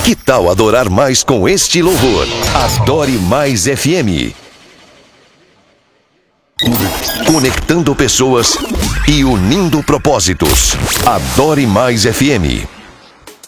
Que tal adorar mais com este louvor? Adore Mais FM. Conectando pessoas e unindo propósitos. Adore Mais FM.